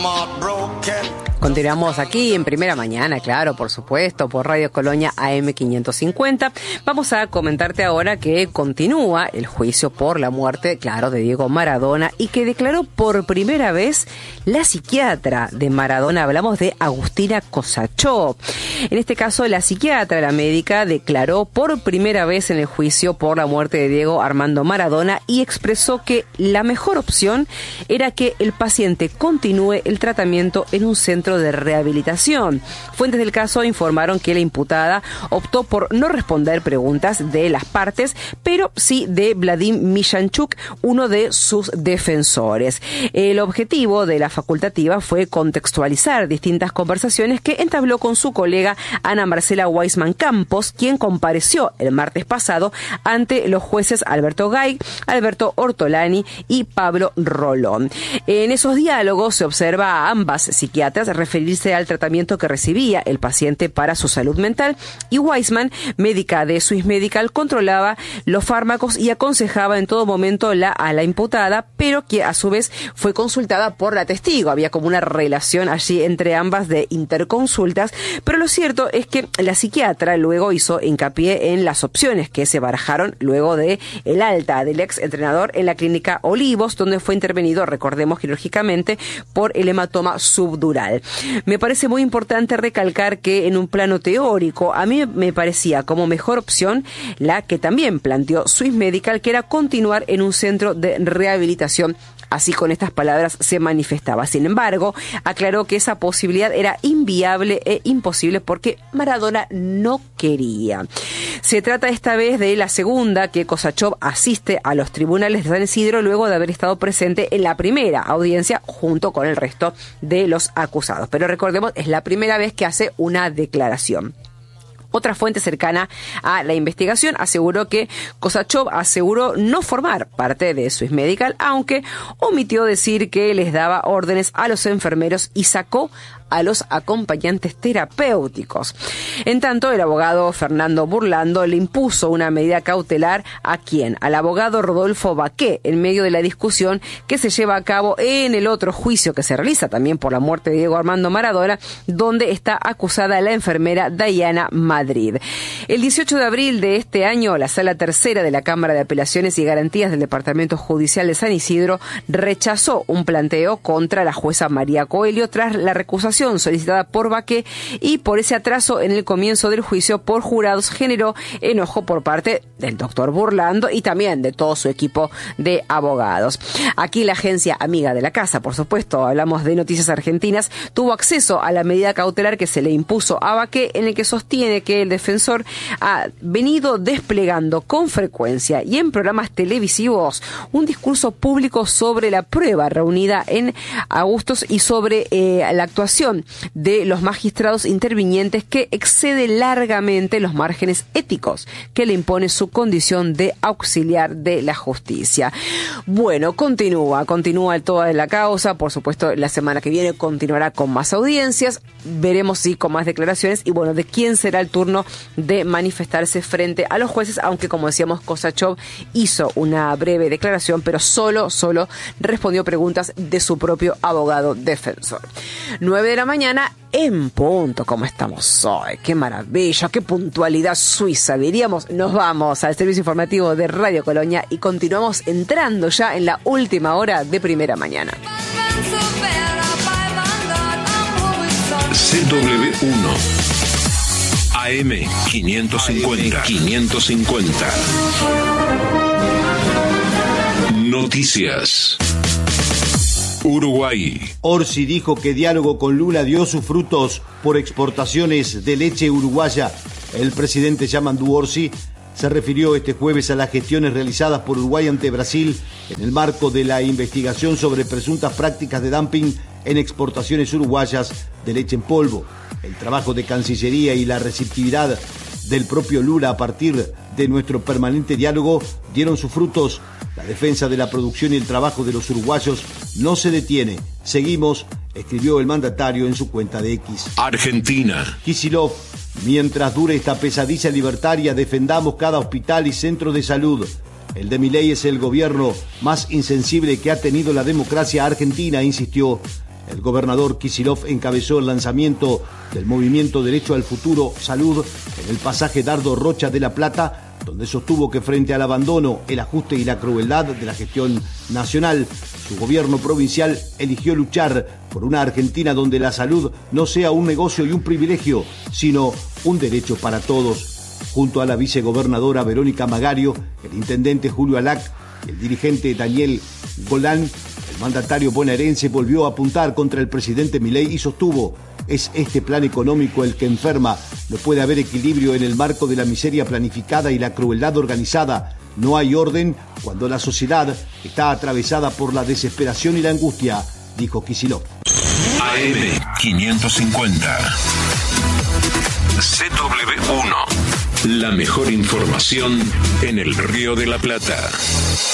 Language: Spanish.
Continuamos aquí en Primera Mañana, claro, por supuesto, por Radio Colonia AM550. Vamos a comentarte ahora que continúa el juicio por la muerte, claro, de Diego Maradona y que declaró por primera vez la psiquiatra de Maradona. Hablamos de Agustina Kosachov. En este caso, la psiquiatra, la médica, declaró por primera vez en el juicio por la muerte de Diego Armando Maradona y expresó que la mejor opción era que el paciente continúe el tratamiento en un centro de rehabilitación. Fuentes del caso informaron que la imputada optó por no responder preguntas de las partes, pero sí de Vladimir Michanchuk, uno de sus defensores. El objetivo de la facultativa fue contextualizar distintas conversaciones que entabló con su colega Ana Marcela Weissman Campos, quien compareció el martes pasado ante los jueces Alberto Gay, Alberto Ortolani y Pablo Rolón. En esos diálogos se observa a ambas psiquiatras referirse al tratamiento que recibía el paciente para su salud mental y Weissman, médica de Swiss Medical, controlaba los fármacos y aconsejaba en todo momento a la imputada, pero que a su vez fue consultada por la testigo. Había como una relación allí entre ambas de interconsultas, pero lo cierto es que la psiquiatra luego hizo hincapié en las opciones que se barajaron luego de el alta del ex entrenador en la clínica Olivos, donde fue intervenido, recordemos, quirúrgicamente por el hematoma subdural. Me parece muy importante recalcar que en un plano teórico a mí me parecía como mejor opción la que también planteó Swiss Medical, que era continuar en un centro de rehabilitación. Así, con estas palabras se manifestaba. Sin embargo, aclaró que esa posibilidad era inviable e imposible porque Maradona no quería. Se trata esta vez de la segunda que Kosachov asiste a los tribunales de San Isidro luego de haber estado presente en la primera audiencia junto con el resto de los acusados. Pero recordemos, es la primera vez que hace una declaración. Otra fuente cercana a la investigación aseguró que Kosachov aseguró no formar parte de Swiss Medical, aunque omitió decir que les daba órdenes a los enfermeros y sacó a los acompañantes terapéuticos. En tanto, el abogado Fernando Burlando le impuso una medida cautelar ¿a quién? Al abogado Rodolfo Baqué, en medio de la discusión que se lleva a cabo en el otro juicio que se realiza también por la muerte de Diego Armando Maradona, donde está acusada la enfermera Dayana Madrid. El 18 de abril de este año, la Sala Tercera de la Cámara de Apelaciones y Garantías del Departamento Judicial de San Isidro rechazó un planteo contra la jueza María Coelho tras la recusación solicitada por Baqué, y por ese atraso en el comienzo del juicio por jurados generó enojo por parte del doctor Burlando y también de todo su equipo de abogados. Aquí la agencia amiga de la casa, por supuesto, hablamos de Noticias Argentinas, tuvo acceso a la medida cautelar que se le impuso a Baqué, en el que sostiene que el defensor ha venido desplegando con frecuencia y en programas televisivos un discurso público sobre la prueba reunida en Agustos y sobre la actuación de los magistrados intervinientes que excede largamente los márgenes éticos que le impone su condición de auxiliar de la justicia. Bueno, continúa toda la causa. Por supuesto, la semana que viene continuará con más audiencias. Veremos si con más declaraciones y bueno, de quién será el turno de manifestarse frente a los jueces, aunque como decíamos, Kosachov hizo una breve declaración, pero solo respondió preguntas de su propio abogado defensor. 9 de la mañana en punto. ¿Cómo estamos hoy? ¡Qué maravilla! ¡Qué puntualidad suiza! Diríamos, nos vamos al servicio informativo de Radio Colonia y continuamos entrando ya en la última hora de Primera Mañana. CW1 AM550 Noticias. Uruguay. Orsi dijo que diálogo con Lula dio sus frutos por exportaciones de leche uruguaya. El presidente Yamandu Orsi se refirió este jueves a las gestiones realizadas por Uruguay ante Brasil en el marco de la investigación sobre presuntas prácticas de dumping en exportaciones uruguayas de leche en polvo. El trabajo de Cancillería y la receptividad del propio Lula a partir de nuestro permanente diálogo dieron sus frutos. La defensa de la producción y el trabajo de los uruguayos no se detiene. Seguimos, escribió el mandatario en su cuenta de X. Argentina. Kicillof: mientras dure esta pesadilla libertaria, defendamos cada hospital y centro de salud. El de Milei es el gobierno más insensible que ha tenido la democracia argentina, insistió. El gobernador Kicillof encabezó el lanzamiento del movimiento Derecho al Futuro Salud en el pasaje Dardo Rocha de La Plata, donde sostuvo que frente al abandono, el ajuste y la crueldad de la gestión nacional, su gobierno provincial eligió luchar por una Argentina donde la salud no sea un negocio y un privilegio, sino un derecho para todos. Junto a la vicegobernadora Verónica Magario, el intendente Julio Alac y el dirigente Daniel Golán, el mandatario bonaerense volvió a apuntar contra el presidente Milei y sostuvo: es este plan económico el que enferma. No puede haber equilibrio en el marco de la miseria planificada y la crueldad organizada. No hay orden cuando la sociedad está atravesada por la desesperación y la angustia, dijo Kicillof. AM 550. CW1. La mejor información en el Río de la Plata.